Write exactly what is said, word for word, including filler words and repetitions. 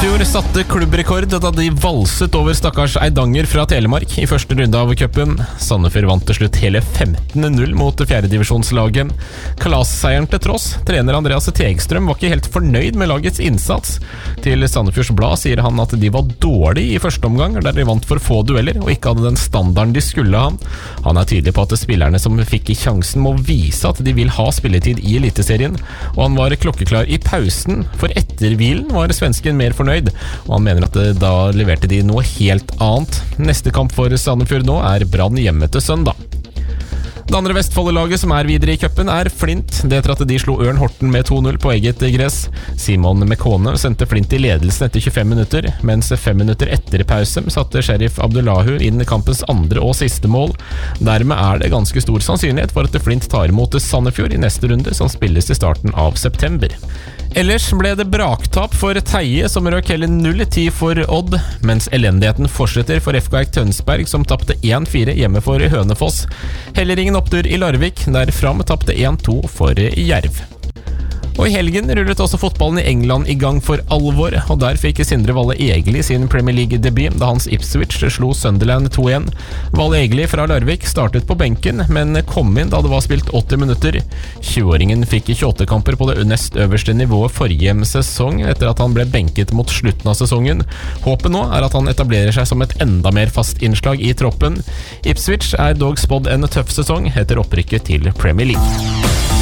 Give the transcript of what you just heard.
Sandefjord satte klubbrekord da de valset over stakkars Eidanger fra Telemark i første runde av cupen. Sandefjord vant til slutt hele femten null mot fjerdedivisjonslaget. Kalasseieren til tross, trener Andreas Tegstrøm var ikke helt fornøyd med lagets innsats. Til Sandefjords Blad sier han at de var dårlige i første omgang, der de vant for få dueller og ikke hadde den standarden de skulle ha. Han er tydelig på at spillerne som fikk sjansen må vise at de vil ha spilletid i Eliteserien, og han var klokkeklar i pausen, for etter hvilen var svensken mer fornøyd, og han mener at da leverte de noe helt annet. Neste kamp for Sandefjord nå er Brann hjemme til søndag. Det andre Vestfoldelaget som er videre i cupen er Flint. Det etter at de slo Ørn Horten med to null på eget gress. Simon Mekone sendte Flint i ledelsen etter tjuefem minutter, mens fem minutter etter pause satte Sheriff Abdullahu inn kampens andre og siste mål. Dermed er det ganske stor sannsynlighet for at Flint tar imot Sandefjord i neste runde, som spilles i starten av september. Ellers ble det braktap for Teie, som røk hele null ti for Odd, mens elendigheten fortsetter for F K Eik Tønsberg, som tappte en fire hjemme for Hønefoss. Heller ingen opptur i Larvik, der Fram tappte en to for Jerv. Og i helgen rullet også fotballen i England i gang for alvor, og der fikk Sindre Valle Egeli sin Premier League-debut da hans Ipswich slo Sunderland to en. Valle Egeli fra Larvik startet på benken, men kom inn da det var spilt åtti minutter. tjue-åringen fikk tjueåtte kamper på det nest øverste nivået forrige sesong, etter at han ble benket mot slutten av sesongen. Håpet nå er at han etablerer seg som et enda mer fast innslag i troppen. Ipswich er dog spådd en tøff sesong etter opprykket til Premier League.